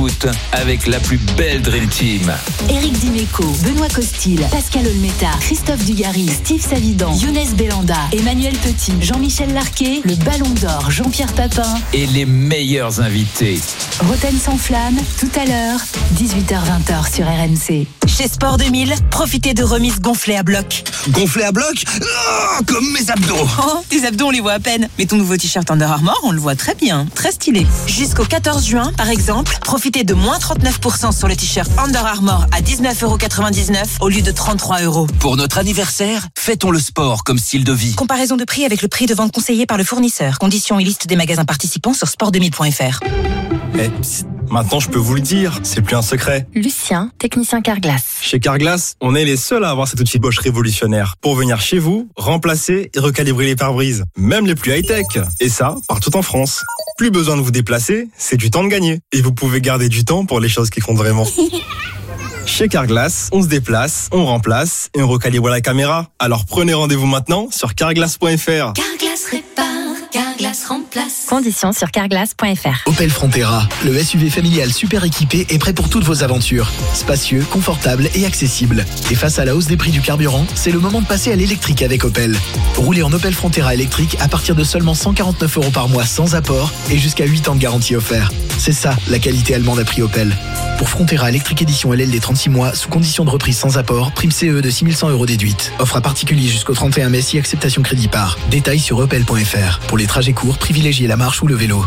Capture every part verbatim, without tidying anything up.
foot avec la plus belle Dream Team. Éric Dimeco, Benoît Costil, Pascal Olmeta, Christophe Dugarry, Steve Savidan, Younes Belanda, Emmanuel Petit, Jean-Michel Larquet, le Ballon d'Or, Jean-Pierre Papin et les meilleurs invités. Roten sans flamme, tout à l'heure, dix-huit heures vingt sur R M C. Chez Sport deux mille, profitez de remises gonflées à bloc. Gonflées à bloc ? Oh, comme mes abdos. Oh, tes abdos, on les voit à peine. Mais ton nouveau t-shirt Under Armour, on le voit très bien. Très stylé. Jusqu'au quatorze juin, par exemple, profitez de moins trente-neuf pour cent sur le t-shirt Under Armour à dix-neuf euros quatre-vingt-dix-neuf au lieu de trente-trois euros. Pour notre anniversaire, fêtons le sport comme style de vie. Comparaison de prix avec le prix de vente conseillé par le fournisseur. Conditions et liste des magasins participants sur sport deux mille point f r. Eh, psst, maintenant je peux vous le dire, c'est plus un secret. Lucien, technicien Carglass. Chez Carglass, on est les seuls à avoir cet outil Bosch révolutionnaire pour venir chez vous, remplacer et recalibrer les pare-brises, même les plus high-tech. Et ça, partout en France. Plus besoin de vous déplacer, c'est du temps de gagner. Et vous pouvez garder du temps pour les choses qui comptent vraiment. Chez Carglass, on se déplace, on remplace et on recalibre la caméra. Alors prenez rendez-vous maintenant sur carglass point f r. Carglass répare, Carglass remplace. Conditions sur carglass point f r. Opel Frontera, le S U V familial super équipé est prêt pour toutes vos aventures. Spacieux, confortable et accessible. Et face à la hausse des prix du carburant, c'est le moment de passer à l'électrique avec Opel. Roulez en Opel Frontera électrique à partir de seulement cent quarante-neuf euros par mois sans apport et jusqu'à huit ans de garantie offert. C'est ça, la qualité allemande à prix Opel. Pour Frontera électrique édition L L D trente-six mois, sous condition de reprise sans apport, prime C E de six mille cent euros déduite. Offre à particulier jusqu'au trente et un mai si acceptation crédit par. Détails sur opel point f r. Pour les trajets courts, privilégiez la marche ou le vélo.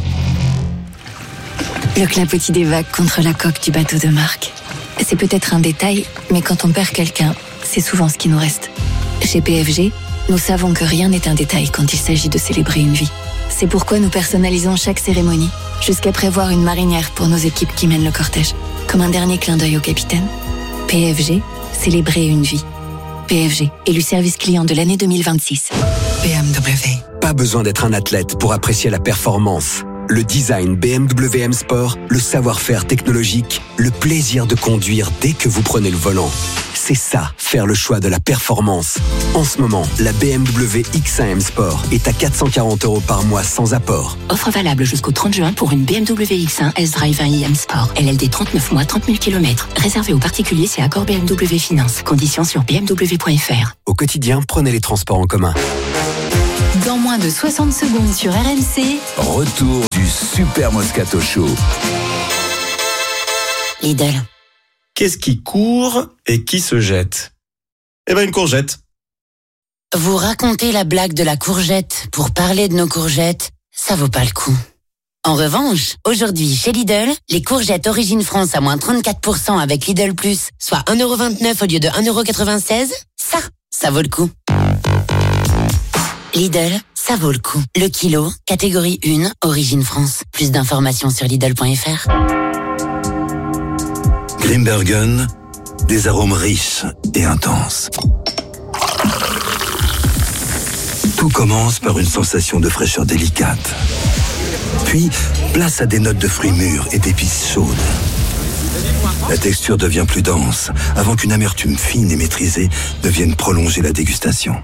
Le clapotis des vagues contre la coque du bateau de Marc. C'est peut-être un détail, mais quand on perd quelqu'un, c'est souvent ce qui nous reste. Chez P F G, nous savons que rien n'est un détail quand il s'agit de célébrer une vie. C'est pourquoi nous personnalisons chaque cérémonie, jusqu'à prévoir une marinière pour nos équipes qui mènent le cortège. Comme un dernier clin d'œil au capitaine. P F G, célébrer une vie. P F G, élu service client de l'année deux mille vingt-six. B M W. Pas besoin d'être un athlète pour apprécier la performance. Le design B M W M Sport, le savoir-faire technologique, le plaisir de conduire dès que vous prenez le volant. C'est ça, faire le choix de la performance. En ce moment, la B M W X un M Sport est à quatre cent quarante euros par mois sans apport. Offre valable jusqu'au trente juin pour une B M W X un S-Drive un i M Sport. L L D trente-neuf mois, trente mille kilomètres. Réservé aux particuliers, c'est accord B M W Finance. Conditions sur b m w point f r. Au quotidien, prenez les transports en commun. Dans moins de soixante secondes sur R M C, retour du Super Moscato Show. Lidl. Qu'est-ce qui court et qui se jette ? Eh ben une courgette. Vous racontez la blague de la courgette pour parler de nos courgettes, ça vaut pas le coup. En revanche, aujourd'hui, chez Lidl, les courgettes Origine France à moins trente-quatre pour cent avec Lidl Plus, soit un euro vingt-neuf au lieu de un euro quatre-vingt-seize, ça, ça vaut le coup. Lidl, ça vaut le coup. Le kilo, catégorie un, Origine France. Plus d'informations sur Lidl point f r. Grimbergen, des arômes riches et intenses. Tout commence par une sensation de fraîcheur délicate. Puis, place à des notes de fruits mûrs et d'épices chaudes. La texture devient plus dense, avant qu'une amertume fine et maîtrisée ne vienne prolonger la dégustation.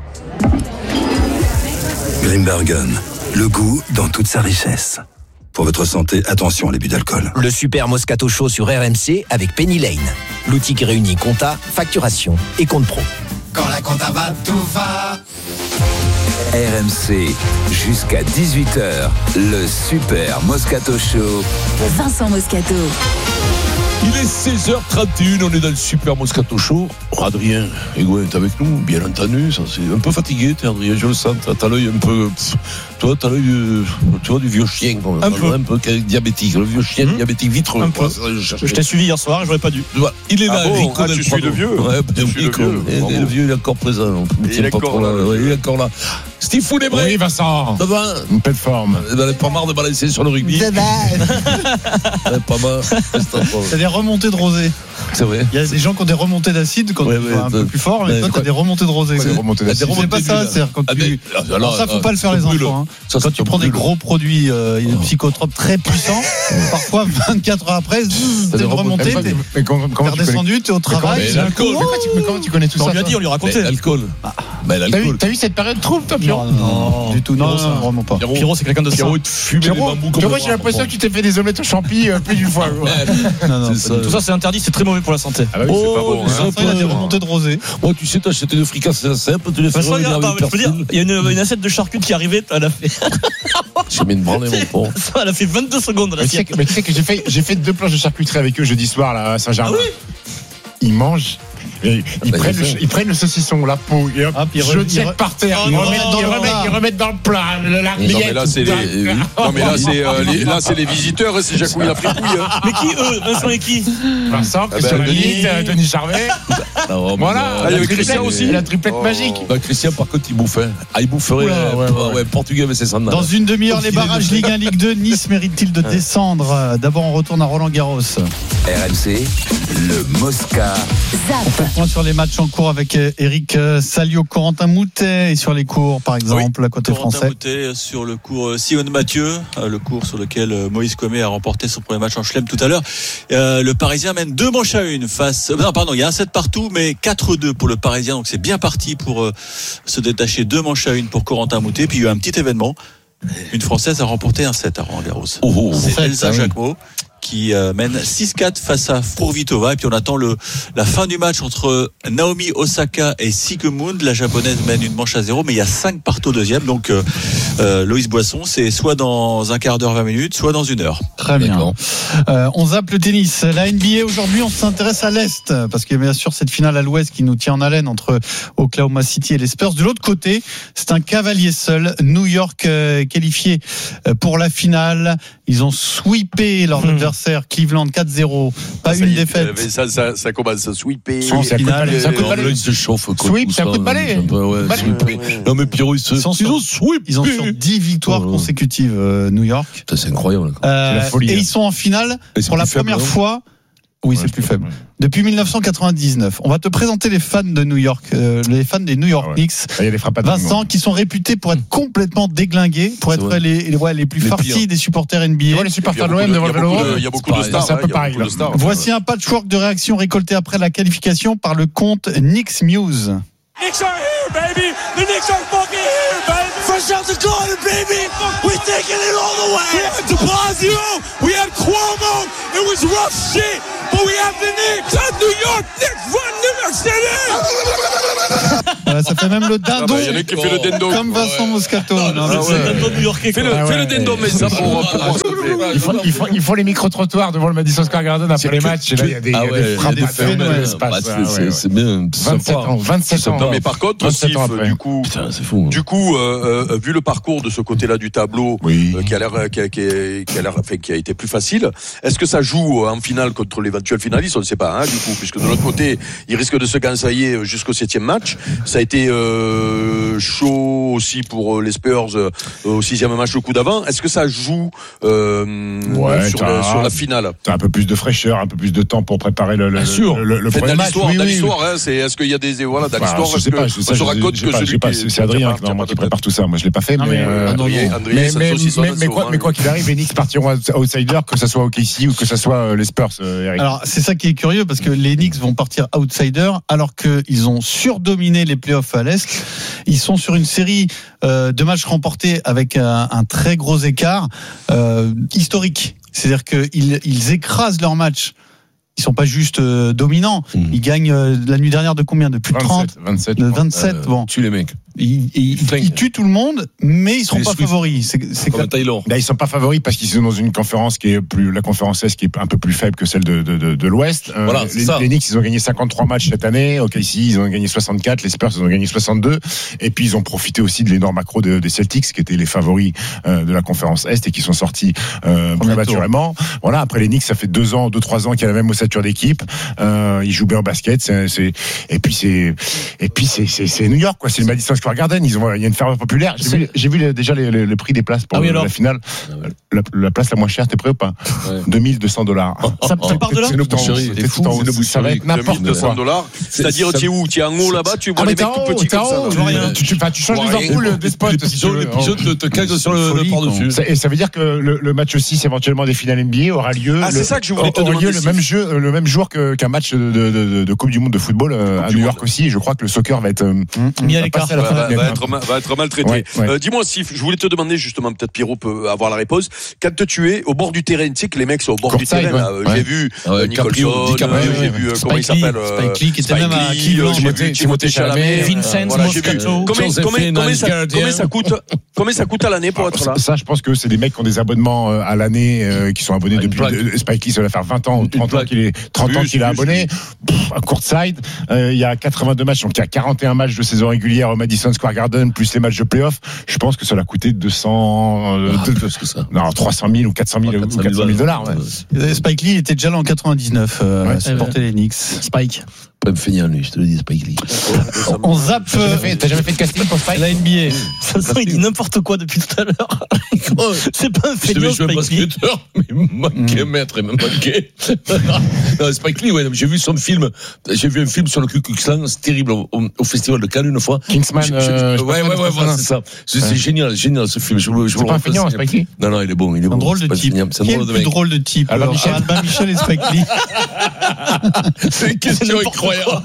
Grimbergen, le goût dans toute sa richesse. Pour votre santé, attention à l'abus d'alcool. Le Super Moscato Show sur R M C avec Penny Lane. L'outil qui réunit compta, facturation et compte pro. Quand la compta va, tout va. R M C, jusqu'à dix-huit heures, le Super Moscato Show. Vincent Moscato. Il est seize heures trente et une, on est dans le Super Moscato Show. Adrien Egoin est avec nous, bien entendu. Ça, c'est un peu fatigué, t'es Adrien, je le sens. T'as, t'as l'œil un peu. Pff, toi, t'as l'œil euh, tu vois, du vieux chien. Un, un peu. Un peu diabétique. Le vieux chien mmh. diabétique vitreux. Un peu. Je, je t'ai suivi hier soir, j'aurais pas dû. Il est là, ah bon, ah, tu suis le vieux. Ouais, je suis le vieux. Et, et le vieux, il est encore présent. Il est encore là. Ouais, il est encore là. Steve Founébré. Oui, Vincent. Ça va? Une belle forme. Il n'en pas marre de balancer sur le rugby. Ça va. Pas marre. T'as des remontées de rosée. C'est vrai. Il y a des gens qui ont des remontées d'acide quand ouais, tu ouais, vas un peu plus fort, mais ouais, toi t'as des remontées de rosée. Des remontées d'acide. C'est pas ça, c'est quand ah, tu. Mais, alors, ça, faut euh, pas le faire les enfants. Hein. Ça, quand tu prends des gros produits euh, oh. psychotropes très puissants, parfois vingt-quatre heures après, t'es remonté, t'es redescendu, t'es au travail. Mais comment tu connais tout ça? On lui a dit, on lui a raconté. L'alcool. Mais T'as vu, l'alcool. t'as vu cette période trouble, toi, Pierrot? Non, non, non, du tout, non, non, vraiment pas. Pierrot, Pierrot, c'est quelqu'un de Pierrot, sain. il te fumait des Pierrot, bambous comme Pierrot, un j'ai l'impression bras. que tu t'es fait des omelettes aux champis euh, plus d'une fois. Non, non, C'est ça. tout ça, c'est interdit, c'est très mauvais pour la santé. Ah bah oui, c'est pas bon. Oh, hein. ça, Après, il a des remontées de rosée. Moi, tu sais, t'as acheté une fricasse simple, tu les fais. Bah, ça, attends, je peux dire, il y a une, une assiette de charcuterie qui est arrivée, elle a fait, J'ai mis une branlée, mon pauvre. ça, elle a fait vingt-deux secondes, Mais tu sais l'assiette. que, mais tu sais que j'ai fait, j'ai fait deux planches de charcuterie avec eux jeudi soir là, à Saint-Germain. Ah oui. Ils mangent. Et ils, bah, prennent j'ai le, fait. ils prennent le saucisson, la peau, et hop, Ah, puis ils je re- ils jette re- par terre. Oh Ils non, remettent, dans ils le remettent, plat. ils remettent dans le plat. Le, la Non mais là c'est les, non mais là c'est euh, les, là c'est les visiteurs, c'est Jacouille la fripouille. Hein. Mais qui, eux? Vincent et qui? Vincent, Ah Christian bah, Lamy, Denis. euh, Denis Charvet. Non, mais Voilà, non. Ah, il y la avait triplette, Christian aussi. La triplette Oh. magique. Bah, Christian, par contre, il bouffait. Ah, il boufferait. Oula, euh, ouais, ouais, ouais. ouais, portugais, mais c'est sandales. Dans une demi-heure, les Filet de barrages fer. Ligue un, Ligue deux, Nice mérite-t-il de descendre? D'abord, on retourne à Roland-Garros. R M C, le Mosca. Zap. Point sur les matchs en cours avec euh, Eric euh, Salio, Corentin Moutet, et sur les cours, par exemple, à côté Corentin français. Moutet sur le cours Simone Mathieu, le cours sur lequel Moïse Comé a remporté son premier match en chelem tout à l'heure. Euh, le Parisien mène deux manches à une face. Non, pardon, il y a un set partout, mais quatre deux pour le Parisien, donc c'est bien parti pour euh, se détacher. Deux manches à une pour Corentin Moutet. Puis il y a eu un petit événement. Une Française a remporté un set à Roland-Garros. Oh, oh, C'est sept, Elsa ah oui. Jacquemot qui euh, mène six quatre face à Fruhvirtova, et puis on attend le la fin du match entre Naomi Osaka et Siegemund. La japonaise mène une manche à zéro, mais il y a cinq partout au deuxième, donc euh, euh, Loïs Boisson, c'est soit dans un quart d'heure, vingt minutes, soit dans une heure. Très bien. D'accord. Euh, on zappe le tennis. La N B A aujourd'hui, on s'intéresse à l'Est, parce qu'il y a bien sûr cette finale à l'Ouest qui nous tient en haleine entre Oklahoma City et les Spurs. De l'autre côté, c'est un cavalier seul. New York euh, qualifié euh, pour la finale. Ils ont sweepé leur Hmm. adversaire Cleveland quatre zéro. Pas Ah, ça une y est, défaite. euh, Ça, ça, ça commence à sweeper. En C'est un coup de finale. balai, c'est un coup de Non, là, balai. il se chauffe. quoi, Sweep, tout c'est un ça, coup de balai. un peu, ouais, Balai. sweep. Non, mais Pierrot, ils se. Ils sont Ils sur- ont sweep. Ils ont sur dix victoires Oh. consécutives, euh, New York. Putain, c'est incroyable. quoi. Euh, C'est la folie, et hein. ils sont en finale Et c'est pour la plus faible, première non fois. Oui, Ouais, c'est plus c'est faible. ouais. Depuis dix-neuf cent quatre-vingt-dix-neuf. On va te présenter les fans de New York, euh, les fans des New York Ah ouais. Knicks. Il y a des frappes à tout le Vincent, monde. qui sont réputés pour être complètement déglingués, pour C'est être vrai. les, les, ouais, les plus Les farcis pires. des supporters N B Tu A. vois les Il y supporters a de beaucoup l'O M de- devant il y le a beaucoup de- vélo. il y a beaucoup de C'est stars. un hein, peu il y a pareil, beaucoup de là. stars. Voici un patchwork de réactions récoltées après la qualification par le compte Knicks News. Knicks are here, baby. The Knicks are fucking here, baby. Fresh out the corner, baby. We taking it all the way. We had De Blasio. We had Cuomo. It was rough shit, but we have the Knicks. The New York Knicks run New York City. Voilà, ça fait même le Ah dindon. bah, il y en a qui fait le dindon. Comme Vincent Moscato. Non, mais Ah c'est- ouais. C'est un peu new-yorkais, Fais quoi. le, Ah fais ouais. le dindon, mais ça pour, pour voir ce que ça fait. Ils font, ils, font, ils font les micro-trottoirs devant le Madison Square Garden après les matchs. Et là, il y a des, Ah il y a ouais, des frappes il y a à des terre dans phénomènes. l'espace. Bah, c'est- Ouais, c'est- ouais. c'est bien. c'est vingt-sept sympa. ans, vingt-sept ans. Non mais par contre, vingt-sept Sif, ans après. du coup, Putain, c'est fou. du coup, euh, euh, vu le parcours de ce côté-là du tableau, Oui. euh, qui a l'air, qui a, qui a, qui a l'air, enfin, qui a été plus facile, est-ce que ça joue euh, en finale contre l'éventuel finaliste? On ne sait pas, hein, du coup, puisque de l'autre côté, il risque de se gansailler jusqu'au septième match. Ça a été euh, chaud aussi pour les Spurs euh, au sixième match le coup d'avant. Est-ce que ça joue euh, Ouais, sur, t'as- la, sur la finale? T'as un peu plus de fraîcheur, un peu plus de temps pour préparer le, le, Bien sûr. le, le, le Faites premier dans match. l'histoire, Oui, dans oui. l'histoire, hein, c'est, est-ce qu'il y a des, voilà, dans Enfin, l'histoire, je est-ce sais que pas, je- ça, on se je- raconte j'ai que pas, celui j'ai pas, qui- c'est Adrien qui a qui, normalement, pas qui de prépare tout ça. Moi, je l'ai pas fait, Non, mais, mais, euh, ah, non, André, non. André, mais, ça mais, saucisse son mais, mais assaut, quoi, hein. mais quoi qu'il arrive, les Knicks partiront outsider, que ça soit O K C ou que ça soit euh, les Spurs, euh, Eric. Alors, c'est ça qui est curieux parce que les Knicks vont partir outsider alors qu'ils ont surdominé les playoffs à l'Est. Ils sont sur une série euh, de matchs remportés avec un, un très gros écart euh, historique. C'est-à-dire qu'ils ils écrasent leurs matchs. Ils sont pas juste euh, dominants. Mmh. Ils gagnent euh, la nuit dernière de combien? De plus de trente, vingt-sept, de je crois. vingt-sept. Euh, Bon, Tu les mecs. ils, ils, Flingue. ils tuent tout le monde, mais ils seront Les pas Swift. favoris. C'est, c'est Comme un Taylor. Là, ils sont pas favoris parce qu'ils sont dans une conférence qui est plus, la conférence Est qui est un peu plus faible que celle de, de, de, de l'Ouest. Euh, Voilà, c'est les, ça. les Knicks, ils ont gagné cinquante-trois matchs cette année. O K C, ils ont gagné soixante-quatre. Les Spurs, ils ont gagné soixante-deux. Et puis, ils ont profité aussi de l'énorme accro de- des Celtics, qui étaient les favoris euh, de la conférence Est et qui sont sortis euh, Premier prématurément. Voilà. Après, les Knicks, ça fait deux ans, deux, trois ans qu'il y a la même ossature d'équipe. Euh, ils jouent bien au basket. C'est, c'est, et puis, c'est, et puis, c'est, c'est, c'est New York, quoi. C'est le Madison Square Square Garden. Ils ont, il y a une ferveur populaire. J'ai vu, j'ai vu les, déjà les, les, le prix des places pour ah oui, la finale. La, la place la moins chère, t'es prêt ou pas? Ouais. deux mille deux cents dollars. Ça, ça part de là? C'est une boucherie. C'est tout en haut. Ça va être n'importe quoi. deux mille deux cents dollars. C'est-à-dire, tu es où? Tu es en haut là-bas? Tu vois les mecs tout petits comme ça. Tu changes les ampoules des spots. Les pigeons te caguent sur le par-dessus. Et ça veut dire que le match six éventuellement des finales N B A aura lieu. Ah, c'est ça que je voulais te demander. Aura lieu le même jeu, le même jour qu'un match de Coupe du Monde de football à New York aussi. Et je crois que le soccer va être mis à l'écart. Va être maltraité. Dis-moi, Sif, je voulais te demander justement, peut-être Pierrot peut avoir la réponse. Quand tu es au bord du terrain, tu sais que les mecs sont au bord du terrain. J'ai vu Nicholson, j'ai vu comment il s'appelle, Spike Lee qui était même à Cleveland, Timothée Chalamet, Vincent Moscato. Combien ça coûte? Combien ça coûte à l'année pour être là? Ça, je pense que c'est des mecs qui ont des abonnements à l'année, qui sont abonnés depuis. Spike Lee, ça va faire vingt ans ou trente ans qu'il est, trente ans qu'il est abonné. À courtside, il y a quatre-vingt-deux matchs, donc il y a quarante et un matchs de saison régulière au Madison Square Garden, plus les matchs de playoff. Je pense que ça l'a coûté deux cents, plus que ça. Non, trois cent mille ou quatre cent mille ou quatre cent mille dollars. Spike Lee était déjà là en quatre-vingt-dix-neuf, euh, supporter les Knicks. Spike. Pas me feignant, lui, je te le dis, Spike Lee. On zappe. T'as jamais fait, t'as jamais fait de casting pour Spike? La N B A. De toute façon, il dit n'importe quoi depuis tout à l'heure. C'est pas un feignant, Spike Lee. Je suis un basketteur, mais il me manquait, maître, il me manquait. Non, Spike Lee, ouais, j'ai vu son film, j'ai vu un film sur le Ku Klux Klan, c'est terrible, au, au festival de Cannes une fois. Kingsman, je, je, euh, ouais, ouais, ouais, voilà, c'est ça. C'est, c'est génial, génial ce film. Je, je c'est pas un feignant, Spike Lee? Non, non, il est bon, il est un bon. Drôle de type. C'est un drôle de mec. drôle de type. Albin Michel. Albin Michel et Spike Lee. C'est une question incroyable.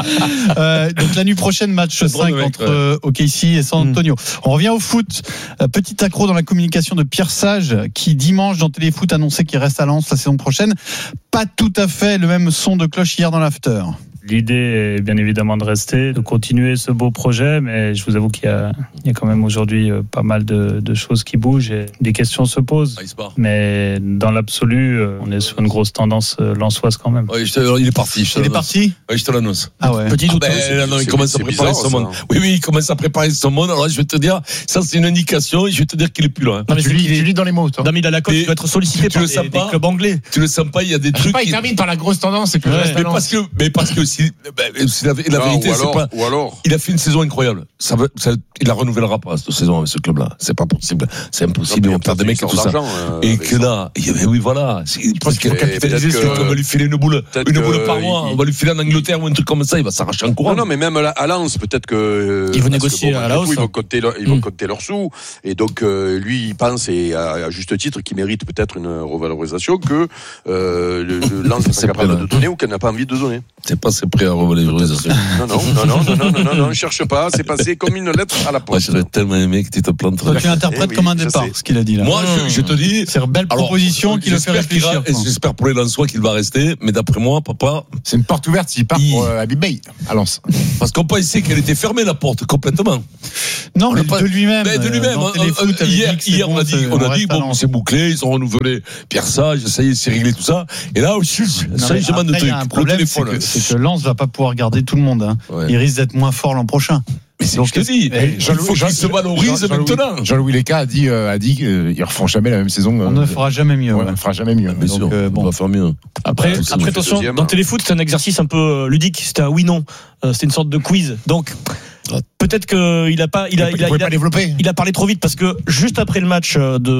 Euh, donc la nuit prochaine, match cinq mec, entre euh, O K C et San Antonio. Mmh. On revient au foot. Euh, petit accro dans la communication de Pierre Sage, qui dimanche dans Téléfoot annonçait qu'il reste à Lens la saison prochaine. Pas tout à fait le même son de cloche hier dans l'after. L'idée est bien évidemment de rester, de continuer ce beau projet, mais je vous avoue qu'il y a, il y a quand même aujourd'hui pas mal de, de choses qui bougent et des questions se posent. Mais dans l'absolu, on est sur une grosse tendance lensoise quand même. Oui, je te, alors, il est parti. Je il est parti. Oui, je te l'annonce. Ah ouais. Petit doute. Ah ben, non, il commence à préparer bizarre, son monde. Oui, oui, il commence à préparer son monde. Alors je vais te dire, ça c'est une indication. Et je vais te dire qu'il est plus là. Non, mais tu, lis, tu lis dans les mots. Toi. Non, mais il a la cote. Il doit être sollicité par des, des clubs anglais. Tu le sens pas? Il y a des trucs. Il termine par la grosse tendance. C'est que mais parce que, mais parce que si. La, la non, vérité, ou alors, c'est pas. Ou alors. Il a fait une saison incroyable. Ça, ça, il la renouvellera pas cette saison avec ce club-là. C'est pas possible. C'est impossible. On perd des mecs et tout ça. Euh, et que ça. Là, et, oui, voilà. Il pense qu'il faut capitaliser sur. On va lui filer une boule, une boule par mois. Il... On va lui filer en Angleterre ou un truc comme ça. Il va s'arracher en courant. Non, non, mais même à Lens, peut-être que. Ils vont négocier que, bon, à la hausse. Ils vont compter, leur, ils vont compter leurs sous. Et donc, euh, lui, il pense, et à, à juste titre, qu'il mérite peut-être une revalorisation que euh, le, le Lens n'est pas capable de donner ou qu'elle n'a pas envie de donner. C'est pas c'est prêt à revalorisation. Non, non, non, non, non, non, non, non, non, ne cherche pas, c'est passé comme une lettre à la poste. Moi, j'aurais tellement aimé que tu te plantes. Toi, tu l'interprètes eh comme oui, un départ, ce qu'il a dit là. Moi, je, je te dis. C'est une belle proposition alors, qui le fait réfléchir. Et j'espère pour les Lensois qu'il va rester, mais d'après moi, papa. C'est une porte ouverte s'il part il... pour euh, Habib Bey à Lens. Parce qu'on pensait qu'elle était fermée, la porte, complètement. Non, mais pas... de lui-même. Mais de lui-même. Euh, euh, hier, hier bon, on a dit, on a dit, bon, c'est bouclé, ils ont renouvelé Pierre Sage, ça y est, c'est réglé tout ça. Et là, changement de truc. Le problème, c'est que Lens va pas pouvoir garder tout le monde. Hein. Ouais. Il risque d'être moins fort l'an prochain. Mais c'est ce que je te dis. Il faut qu'il se valorise maintenant. Jean-Louis Léca a dit, euh, a dit qu'ils ne referont jamais la même saison. On ne fera jamais mieux. Ouais, on ne fera jamais mieux. Bien sûr, euh, bon. On va faire mieux. Après, ah, après attention, deuxième, dans Téléfoot, c'est un exercice un peu ludique. C'était un oui-non. C'était une sorte de quiz. Donc, peut-être qu'il a pas, il a, il a, il a, il a, il a parlé trop vite parce que juste après le match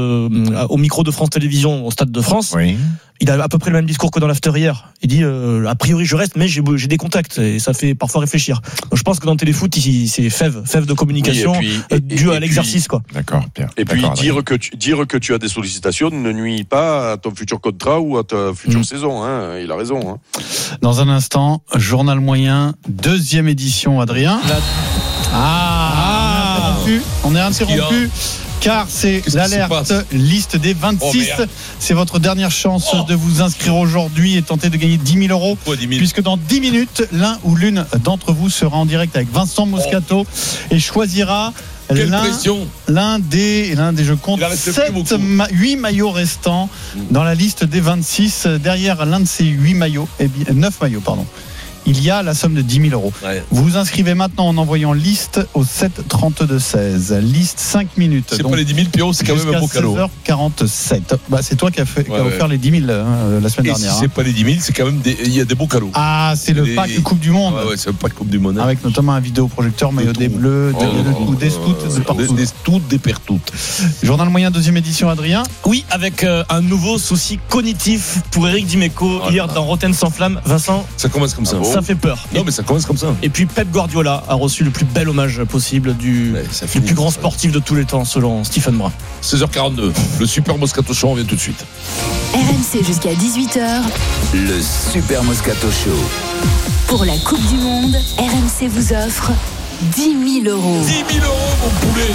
de, au micro de France Télévisions au Stade de France, oui. Il a à peu près le même discours que dans l'after hier. Il dit, euh, a priori, je reste, mais j'ai, j'ai des contacts et ça fait parfois réfléchir. Donc, je pense que dans Téléfoot, ici, c'est fève, fève de communication oui, puis, dû à l'exercice, puis, quoi. D'accord, Pierre. Et puis, d'accord, dire que, tu, dire que tu as des sollicitations ne nuit pas à ton futur contrat ou à ta future mmh. saison, hein. Il a raison, hein. Dans un instant, journal moyen, deuxième édition, Adrien. La... Ah, ah, on est interrompu. Car c'est Qu'est-ce l'alerte liste des vingt-six. Oh, c'est votre dernière chance oh. de vous inscrire aujourd'hui et tenter de gagner dix mille euros. Oh, dix mille. Puisque dans dix minutes, l'un ou l'une d'entre vous sera en direct avec Vincent Moscato oh. et choisira l'un, l'un des, l'un des, je compte, sept, ma, huit maillots restants mmh. dans la liste des vingt-six. Derrière l'un de ces huit maillots, et bien, neuf maillots, pardon. il y a la somme de dix mille euros. Ouais. Vous vous inscrivez maintenant en envoyant liste au sept trente-deux seize. Liste cinq minutes. C'est Donc, pas les dix mille, Pierrot, c'est quand même un beau cadeau. seize heures quarante-sept. Bah, c'est toi qui as, fait, qui Ouais, a ouais. offert les dix mille hein, la semaine Et dernière. si c'est hein. pas les dix mille, c'est quand même des, il y a des beaux cadeaux. Ah, c'est le Des- pack Coupe du Monde. Ouais, ouais, c'est le pack Coupe du Monde. hein. Avec notamment un vidéoprojecteur, maillot des Bleus, Oh, des, oh, ou des oh, scouts, oh, de partout. Des, des toutes, des paires toutes. Journal moyen, deuxième édition, Adrien. Oui, avec euh, un nouveau souci cognitif pour Eric Dimeco Oh hier là. dans Rotten sans flamme. Vincent, Ça commence comme ça. ça fait peur. Non, mais ça commence comme ça. Et puis Pep Guardiola a reçu le plus bel hommage possible du, Ouais, ça du finit. plus grand sportif de tous les temps, selon Stephen Brun. seize heures quarante-deux. Le Super Moscato Show, on revient tout de suite. R M C jusqu'à dix-huit heures. Le Super Moscato Show. Pour la Coupe du Monde, R M C vous offre dix mille euros. dix mille euros, mon poulet.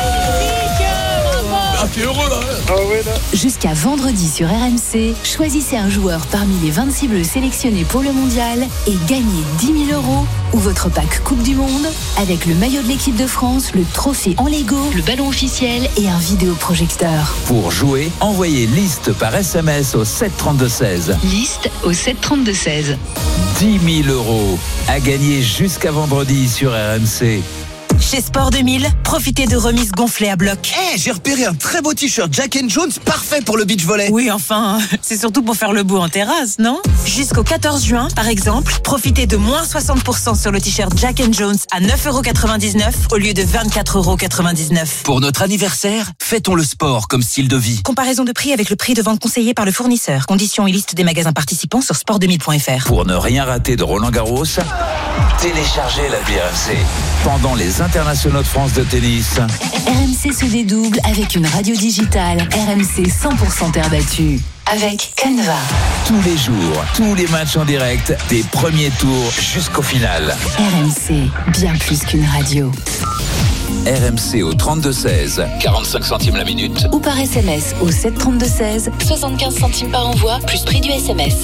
Ah, t'es heureux là, hein. Jusqu'à vendredi sur R M C, choisissez un joueur parmi les vingt-six bleus sélectionnés pour le mondial et gagnez dix mille euros ou votre pack Coupe du Monde avec le maillot de l'équipe de France, le trophée en Lego, le ballon officiel et un vidéoprojecteur. Pour jouer, envoyez liste par S M S au sept trente-deux seize. Liste au sept trente-deux seize. dix mille euros à gagner jusqu'à vendredi sur R M C. Chez Sport deux mille, profitez de remises gonflées à bloc. Eh, hey, j'ai repéré un très beau t-shirt Jack and Jones, parfait pour le beach volley. Oui, enfin, c'est surtout pour faire le beau en terrasse, non? Jusqu'au quatorze juin, par exemple, profitez de moins soixante pour cent sur le t-shirt Jack and Jones à neuf euros quatre-vingt-dix-neuf au lieu de vingt-quatre euros quatre-vingt-dix-neuf. Pour notre anniversaire, fêtons le sport comme style de vie. Comparaison de prix avec le prix de vente conseillé par le fournisseur. Conditions et liste des magasins participants sur sport deux mille point f r. Pour ne rien rater de Roland Garros, téléchargez l'appli R M C. Pendant les internationaux de France de tennis, R M C se dédouble avec une radio digitale R M C cent pour cent terre battue. Avec Canva. tous les jours, tous les matchs en direct, des premiers tours jusqu'au final. R M C, bien plus qu'une radio. R M C au trente-deux seize, quarante-cinq centimes la minute. Ou par S M S au sept trente-deux seize, soixante-quinze centimes par envoi, plus prix du S M S.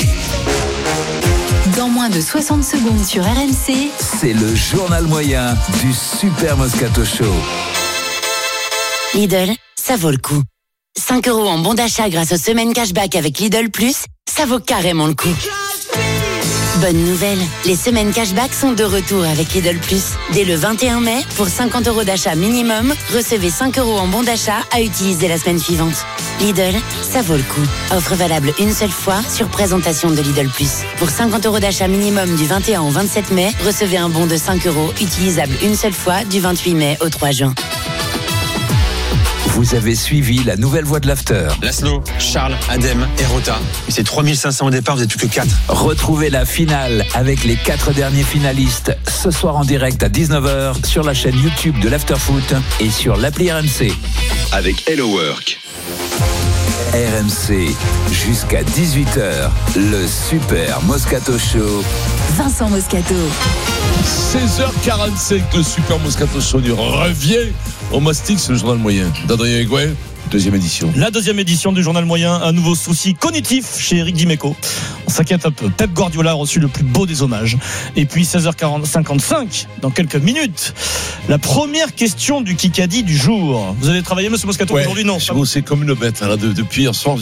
Dans moins de soixante secondes sur R M C, C'est le journal moyen du Super Moscato Show. Lidl, ça vaut le coup. cinq euros en bon d'achat grâce aux semaines cashback avec Lidl Plus, ça vaut carrément le coup. Bonne nouvelle, les semaines cashback sont de retour avec Lidl Plus. Dès le vingt et un mai, pour cinquante euros d'achat minimum, recevez cinq euros en bon d'achat à utiliser la semaine suivante. Lidl, ça vaut le coup. Offre valable une seule fois sur présentation de Lidl Plus. Pour cinquante euros d'achat minimum du vingt et un au vingt-sept mai, recevez un bon de cinq euros utilisable une seule fois du vingt-huit mai au trois juin. Vous avez suivi la nouvelle voix de l'After. Laszlo, Charles, Adem et Rota. Et c'est trois mille cinq cents au départ, vous êtes plus que quatre. Retrouvez la finale avec les quatre derniers finalistes ce soir en direct à dix-neuf heures sur la chaîne YouTube de l'Afterfoot et sur l'appli R M C. Avec Hello Work. R M C, jusqu'à dix-huit heures, le Super Moscato Show. Vincent Moscato. seize heures quarante-cinq, le Super Moscato Show revient au Mastix, le journal moyen. D'Adrien Egouin, deuxième édition. La deuxième édition du journal moyen, un nouveau souci cognitif chez Eric Dimeco. On s'inquiète un peu. Pep Guardiola a reçu le plus beau des hommages. Et puis seize heures cinquante-cinq, dans quelques minutes, la première question du Kikadi du jour. Vous allez travailler, monsieur Moscato, Ouais, aujourd'hui? Non. je bossais comme une bête, là, de- depuis hier soir.